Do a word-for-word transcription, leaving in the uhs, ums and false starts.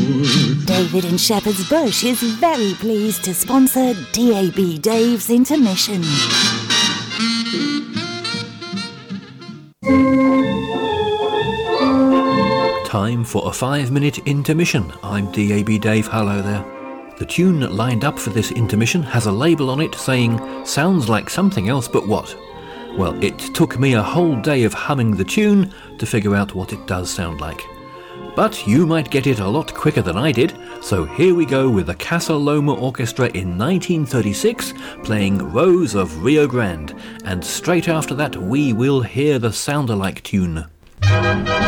David and Shepherd's Bush is very pleased to sponsor D A B Dave's Intermission. Time for a five-minute intermission. I'm D A B Dave, hello there. The tune lined up for this intermission has a label on it saying, sounds like something else, but what? Well, it took me a whole day of humming the tune to figure out what it does sound like. But you might get it a lot quicker than I did, so here we go with the Casa Loma Orchestra in nineteen thirty-six playing Rose of Rio Grande, and straight after that we will hear the Sound-alike tune.